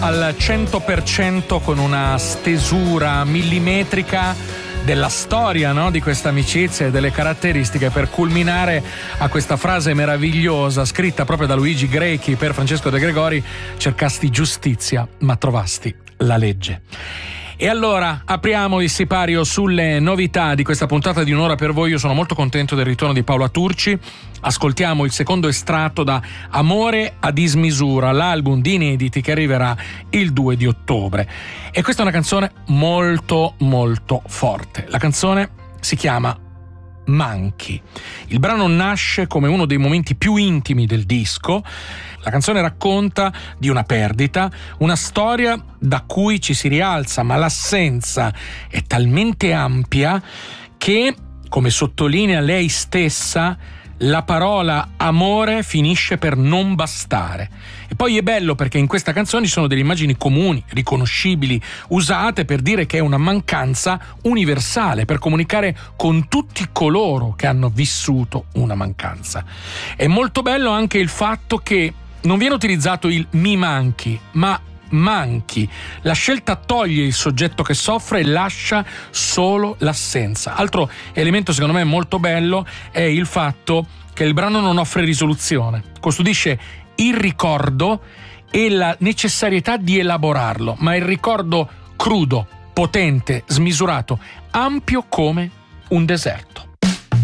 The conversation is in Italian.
al 100% con una stesura millimetrica della storia, no? Di questa amicizia e delle caratteristiche, per culminare a questa frase meravigliosa scritta proprio da Luigi Grechi per Francesco De Gregori: cercasti giustizia ma trovasti la legge. E allora apriamo il sipario sulle novità di questa puntata di Un'ora per voi. Io sono molto contento del ritorno di Paola Turci. Ascoltiamo il secondo estratto da Amore a dismisura, l'album di inediti che arriverà il 2 di ottobre. E questa è una canzone molto molto forte. La canzone si chiama Manchi. Il brano nasce come uno dei momenti più intimi del disco. La canzone racconta di una perdita, una storia da cui ci si rialza, ma l'assenza è talmente ampia che, come sottolinea lei stessa, la parola amore finisce per non bastare. E poi è bello perché in questa canzone ci sono delle immagini comuni, riconoscibili, usate per dire che è una mancanza universale, per comunicare con tutti coloro che hanno vissuto una mancanza. È molto bello anche il fatto che non viene utilizzato il mi manchi, ma manchi. La scelta toglie il soggetto che soffre e lascia solo l'assenza. Altro elemento secondo me molto bello è il fatto che il brano non offre risoluzione, custodisce il ricordo e la necessarietà di elaborarlo, ma il ricordo crudo, potente, smisurato, ampio come un deserto.